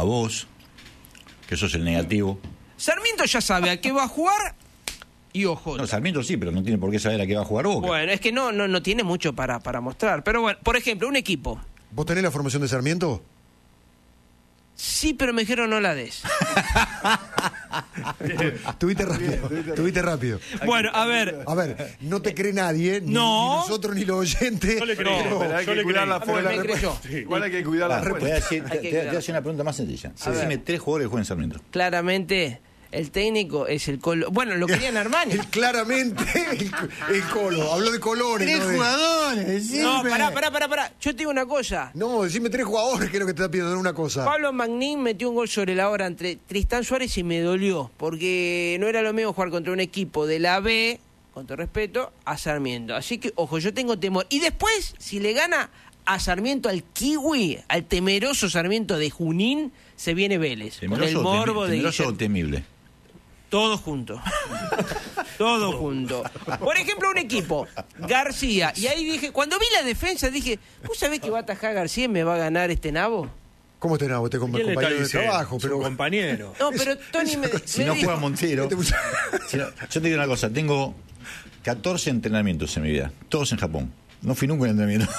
a vos, que sos el negativo. Sarmiento ya sabe a qué va a jugar y ojo. No, Sarmiento sí, pero no tiene por qué saber a qué va a jugar Boca. Bueno, es que no tiene mucho para mostrar. Pero bueno, por ejemplo, un equipo. ¿Vos tenés la formación de Sarmiento? Sí, pero me dijeron no la des. Tuviste rápido. Bueno, a ver. A ver, no te cree nadie, ni nosotros ni los oyentes. Yo le creo, pero hay que cuidar la fuente. Igual hay que cuidar la fuente. Te voy a hacer una pregunta más sencilla. Decime 3 jugadores que juegan en Sarmiento. Claramente, el técnico es el Colo. Bueno, lo querían Armani. Claramente, el Colo. Habló de colores. 3 jugadores, decime. No, pará. Yo te digo una cosa. No, decime 3 jugadores, que es lo que te está pidiendo una cosa. Pablo Magnín metió un gol sobre la hora entre Tristán Suárez y me dolió. Porque no era lo mismo jugar contra un equipo de la B, con todo respeto, a Sarmiento. Así que, ojo, yo tengo temor. Y después, si le gana a Sarmiento, al Kiwi, al temeroso Sarmiento de Junín, se viene Vélez. ¿Temeroso, con el morbo de temeroso o temible? Todo junto. Todo junto. Por ejemplo, un equipo, García. Y ahí dije, cuando vi la defensa, dije, ¿vos sabés que va a atajar García y me va a ganar este nabo? ¿Cómo te nabo? Te compañero de trabajo, pero su compañero. No, pero Tony si no juega Montero. Yo te digo una cosa, tengo 14 entrenamientos en mi vida, todos en Japón. No fui nunca en entrenamiento.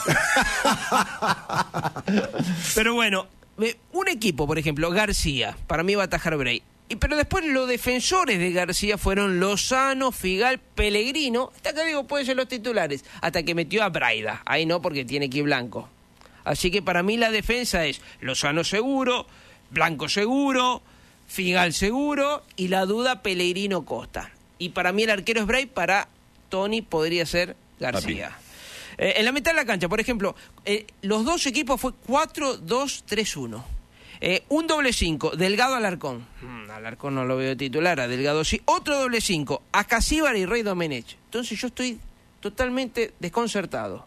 Pero bueno, un equipo, por ejemplo, García, para mí va a atajar Bray. Pero después los defensores de García fueron Lozano, Figal, Pellegrino. Hasta acá digo, pueden ser los titulares. Hasta que metió a Braida. Ahí no, porque tiene que ir Blanco. Así que para mí la defensa es Lozano seguro, Blanco seguro, Figal seguro y la duda Pellegrino Costa. Y para mí el arquero es Bray, para Tony podría ser García. En la mitad de la cancha, por ejemplo, los dos equipos fue 4-2-3-1. Un doble 5, Delgado Alarcón. Alarcón no lo veo titular, a Delgado sí. Otro doble 5, Acasíbar y Rey Domenech. Entonces yo estoy totalmente desconcertado.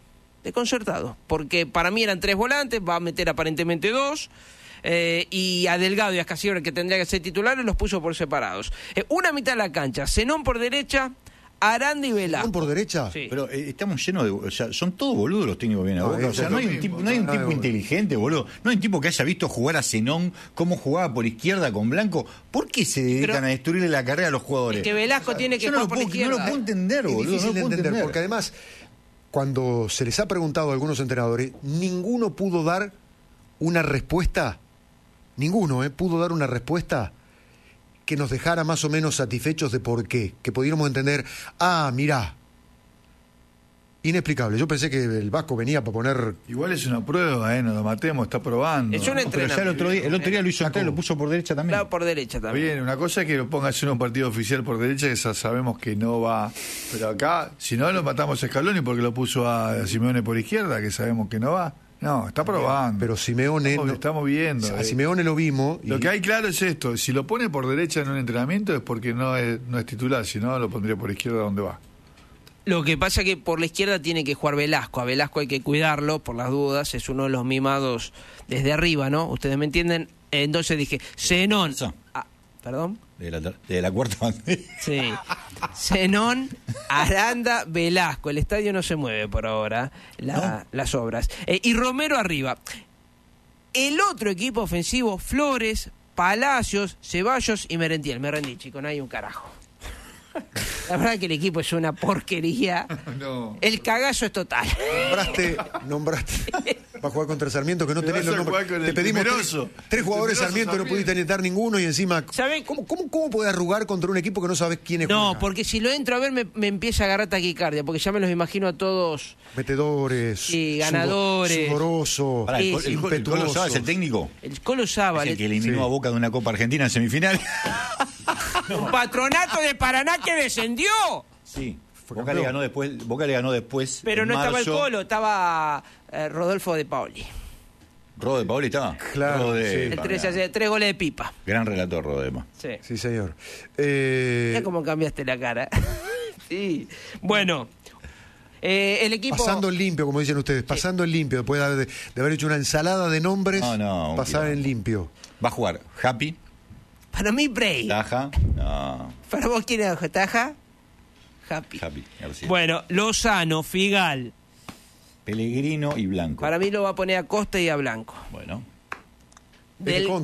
Porque para mí eran 3 volantes, va a meter aparentemente 2. Y a Delgado y a Acasíbar, que tendría que ser titulares, los puso por separados. Una mitad de la cancha, Zenón por derecha, Aranda y Velasco. ¿Por derecha? Sí. Pero estamos llenos de... O sea, son todos boludos los técnicos que vienen a Boca. O sea, no hay un tipo inteligente, boludo. No hay un tipo que haya visto jugar a Zenón, cómo jugaba por izquierda con Blanco. ¿Por qué se dedican a destruirle la carrera a los jugadores? Es que Velasco tiene que jugar por izquierda. No lo puedo entender, boludo. Es difícil de entender, porque además, cuando se les ha preguntado a algunos entrenadores, ninguno pudo dar una respuesta, pudo dar una respuesta que nos dejara más o menos satisfechos de por qué, que pudiéramos entender, mirá, inexplicable. Yo pensé que el Vasco venía para poner... Igual es una prueba, no lo matemos, está probando. Es un entrenamiento. Pero ya el otro día lo hizo entrar, lo puso por derecha también. Claro, por derecha también. Bien, una cosa es que lo pongas en un partido oficial por derecha, que sabemos que no va. Pero acá, si no, lo matamos a Scaloni porque lo puso a Simeone por izquierda, que sabemos que no va. No, está probando. Pero Simeone... Estamos viendo. A Simeone lo vimos. Lo que hay claro es esto, si lo pone por derecha en un entrenamiento es porque no es titular, si no lo pondría por izquierda donde va. Lo que pasa es que por la izquierda tiene que jugar Velasco. A Velasco hay que cuidarlo por las dudas. Es uno de los mimados desde arriba, ¿no? Ustedes me entienden. Entonces dije, Zenón. ¿Perdón? De la cuarta bandera. Sí. Zenón, Aranda, Velasco. El estadio no se mueve por ahora. Las obras. Y Romero arriba. El otro equipo ofensivo, Flores, Palacios, Ceballos y Merentiel. Me rendí, chicos. No hay un carajo. La verdad que el equipo es una porquería. No. El cagazo es total. Nombraste para jugar contra Sarmiento, que no tenés los nombres. Te pedimos tres jugadores Sarmiento, no pudiste necesitar ninguno y encima... ¿Saben? ¿Cómo podés arrugar contra un equipo que no sabes quién es? No, porque si lo entro a ver me empieza a agarrar taquicardia, porque ya me los imagino a todos... Metedores, ganadores, sudoroso, ¿El Colo Saba es el técnico? El Colo Saba. Es el que eliminó a Boca de una Copa Argentina en semifinal. Un Patronato de Paraná que descendió. Sí. Boca le ganó después. Pero no estaba el Colo, estaba Rodolfo de Paoli. ¿Rodo de Paoli estaba? Claro. El 3 goles de Pipa. Gran relator, Rodema. Sí, señor. Mira cómo cambiaste la cara. Sí. Bueno, el equipo... Pasando en limpio, como dicen ustedes. Pasando en limpio. Después de haber hecho una ensalada de nombres, pasar en limpio. Va a jugar Happy. Para mí, Bray. Taja. No. ¿Para vos quién es Taja? Happy. García. Bueno, Lozano, Figal. Pellegrino y Blanco. Para mí lo va a poner a Costa y a Blanco. Bueno. Del